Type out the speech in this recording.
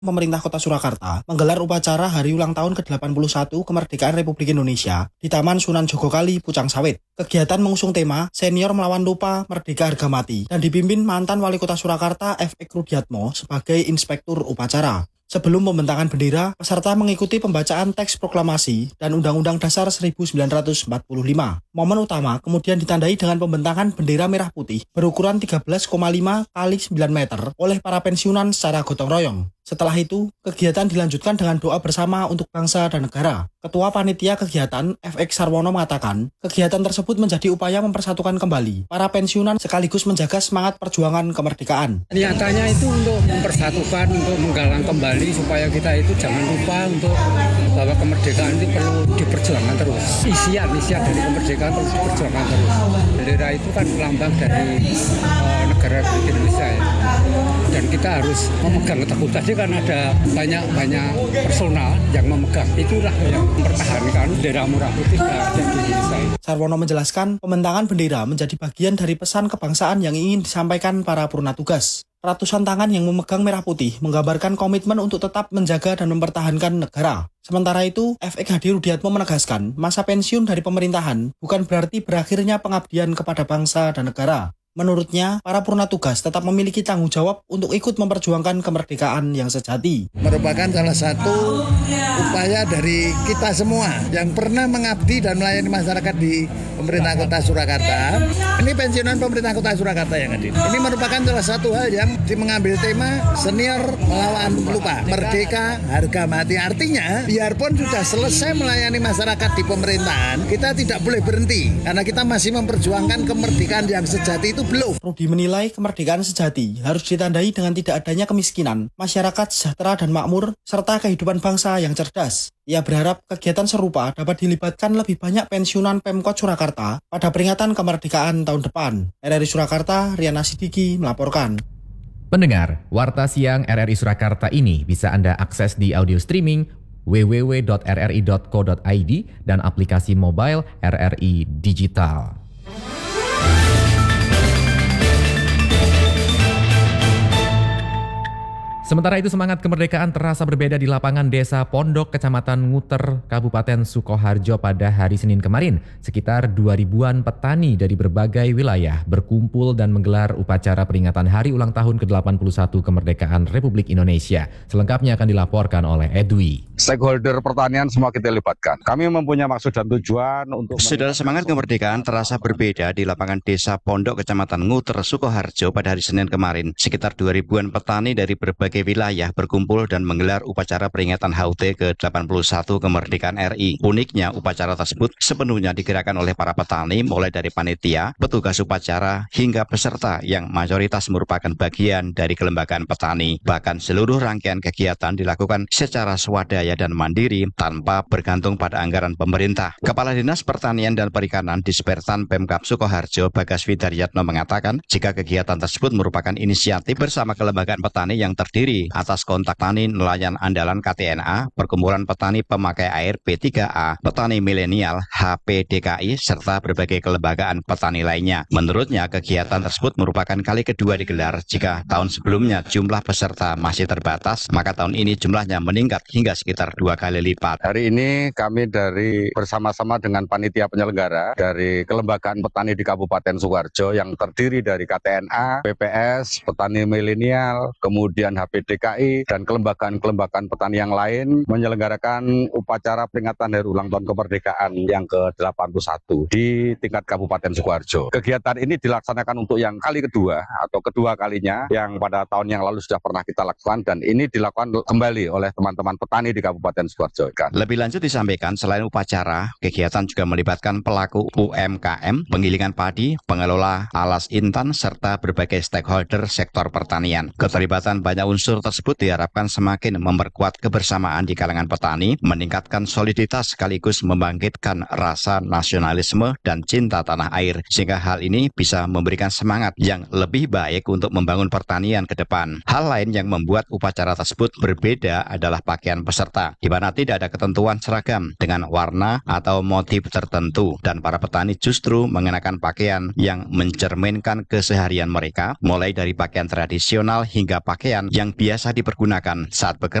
Pemerintah Kota Surakarta menggelar upacara Hari Ulang Tahun ke-81 Kemerdekaan Republik Indonesia di Taman Sunan Jogokali, Pucang Sawit. Kegiatan mengusung tema Senior Melawan Lupa, Merdeka Harga Mati dan dipimpin mantan Wali Kota Surakarta F.Ek Rudiatmo sebagai inspektur upacara. Sebelum pembentangan bendera, peserta mengikuti pembacaan teks proklamasi dan Undang-Undang Dasar 1945. Momen utama kemudian ditandai dengan pembentangan bendera merah putih berukuran 13,5 kali 9 meter oleh para pensiunan secara gotong royong. Setelah itu, kegiatan dilanjutkan dengan doa bersama untuk bangsa dan negara. Ketua Panitia Kegiatan F.Ek Sarwono mengatakan, kegiatan tersebut menjadi upaya mempersatukan kembali para pensiunan sekaligus menjaga semangat perjuangan kemerdekaan. Niatannya itu untuk mempersatukan, untuk menggalang kembali supaya kita itu jangan lupa untuk bahwa kemerdekaan itu perlu diperjuangkan terus. Isian dari kemerdekaan terus diperjuangkan terus. Bendera itu kan lambang dari negara Republik Indonesia ya. Dan kita harus memegang teguh. Tadi kan ada banyak personal yang memegang. Itulah yang mempertahankan bendera merah putih ada di Indonesia. Sarwono menjelaskan, pembentangan bendera menjadi bagian dari pesan kebangsaan yang ingin disampaikan para purna tugas. Ratusan tangan yang memegang merah putih menggambarkan komitmen untuk tetap menjaga dan mempertahankan negara. Sementara itu, F.Ek Hadi Rudiatmo menegaskan, masa pensiun dari pemerintahan bukan berarti berakhirnya pengabdian kepada bangsa dan negara. Menurutnya, para purna tugas tetap memiliki tanggung jawab untuk ikut memperjuangkan kemerdekaan yang sejati. Merupakan salah satu upaya dari kita semua yang pernah mengabdi dan melayani masyarakat di pemerintah Kota Surakarta. Ini pensiunan pemerintah Kota Surakarta yang hadir. Ini merupakan salah satu hal yang mengambil tema senior melawan lupa, merdeka harga mati. Artinya, biarpun sudah selesai melayani masyarakat di pemerintahan, kita tidak boleh berhenti karena kita masih memperjuangkan kemerdekaan yang sejati itu belum. Rudi menilai kemerdekaan sejati harus ditandai dengan tidak adanya kemiskinan, masyarakat sejahtera dan makmur, serta kehidupan bangsa yang cerdas. Ia berharap kegiatan serupa dapat dilibatkan lebih banyak pensiunan Pemkot Surakarta pada peringatan kemerdekaan tahun depan. RRI Surakarta, Riana Sidiki melaporkan. Pendengar, Warta Siang RRI Surakarta ini bisa Anda akses di audio streaming www.rri.co.id dan aplikasi mobile RRI Digital. Sementara itu semangat kemerdekaan terasa berbeda di lapangan Desa Pondok, Kecamatan Nguter, Kabupaten Sukoharjo pada hari Senin kemarin. Sekitar 2.000-an petani dari berbagai wilayah berkumpul dan menggelar upacara peringatan Hari Ulang Tahun ke-81 Kemerdekaan Republik Indonesia. Selengkapnya akan dilaporkan oleh Edwi. Stakeholder pertanian semua kita libatkan. Kami mempunyai maksud dan tujuan untuk... Saudara, semangat kemerdekaan terasa berbeda di lapangan Desa Pondok, Kecamatan Nguter, Sukoharjo pada hari Senin kemarin. Sekitar 2.000-an petani dari berbagai wilayah berkumpul dan menggelar upacara peringatan HUT ke-81 Kemerdekaan RI. Uniknya, upacara tersebut sepenuhnya digerakkan oleh para petani, mulai dari panitia, petugas upacara, hingga peserta yang mayoritas merupakan bagian dari kelembagaan petani. Bahkan seluruh rangkaian kegiatan dilakukan secara swadaya dan mandiri tanpa bergantung pada anggaran pemerintah. Kepala Dinas Pertanian dan Perikanan Dispertan Pemkab Sukoharjo, Bagas Widaryatno mengatakan, jika kegiatan tersebut merupakan inisiatif bersama kelembagaan petani yang terdiri atas kontak tani nelayan andalan KTNA, Perkumpulan Petani Pemakai Air P3A, Petani Milenial HPDKI, serta berbagai kelembagaan petani lainnya. Menurutnya, kegiatan tersebut merupakan kali kedua digelar. Jika tahun sebelumnya jumlah peserta masih terbatas, maka tahun ini jumlahnya meningkat hingga sekitar 2 kali lipat. Hari ini kami dari bersama-sama dengan panitia penyelenggara dari kelembagaan petani di Kabupaten Sukoharjo yang terdiri dari KTNA, PPS, Petani Milenial, kemudian HPDKI dan kelembagaan-kelembagaan petani yang lain menyelenggarakan upacara peringatan Hari Ulang Tahun Kemerdekaan yang ke-81 di tingkat Kabupaten Sukoharjo. Kegiatan ini dilaksanakan untuk yang kali kedua atau kedua kalinya, yang pada tahun yang lalu sudah pernah kita lakukan dan ini dilakukan kembali oleh teman-teman petani di Kabupaten Sukoharjo. Lebih lanjut disampaikan, selain upacara, kegiatan juga melibatkan pelaku UMKM, penggilingan padi, pengelola alas intan, serta berbagai stakeholder sektor pertanian. Keterlibatan banyak unsur tersebut diharapkan semakin memperkuat kebersamaan di kalangan petani, meningkatkan soliditas sekaligus membangkitkan rasa nasionalisme dan cinta tanah air, sehingga hal ini bisa memberikan semangat yang lebih baik untuk membangun pertanian ke depan. Hal lain yang membuat upacara tersebut berbeda adalah pakaian peserta Jakarta, di mana tidak ada ketentuan seragam dengan warna atau motif tertentu, dan para petani justru mengenakan pakaian yang mencerminkan keseharian mereka, mulai dari pakaian tradisional hingga pakaian yang biasa dipergunakan saat bekerja